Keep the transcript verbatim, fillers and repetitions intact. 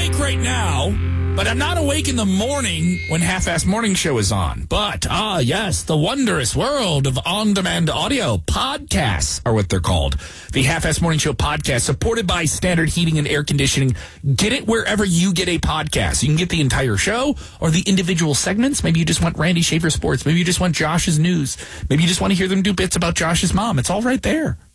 awake right now, but I'm not awake in the morning when Half-Ass Morning Show is on. But, ah, yes, the wondrous world of on-demand audio. Podcasts are what they're called. The Half-Ass Morning Show podcast, supported by Standard Heating and Air Conditioning. Get it wherever you get a podcast. You can get the entire show or the individual segments. Maybe you just want Randy Schaefer Sports. Maybe you just want Josh's News. Maybe you just want to hear them do bits about Josh's mom. It's all right there.